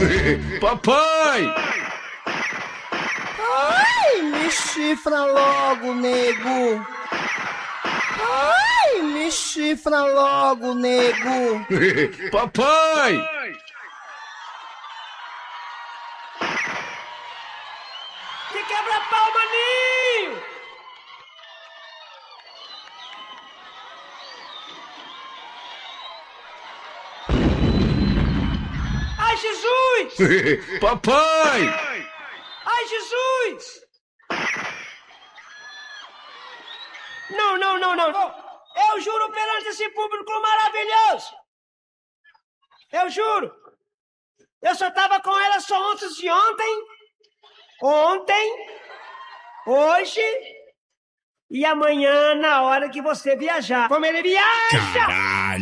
Papai! Ai, me chifra logo, nego. Ai, me chifra logo, nego. Papai! Que quebra-pau, maninho! Ai, Jesus! Papai! Ai, Jesus! Não, não, não, não. Eu juro perante esse público maravilhoso. Eu juro. Eu só tava com ela só antes de ontem, hoje e amanhã na hora que você viajar. Como ele viaja! Caralho!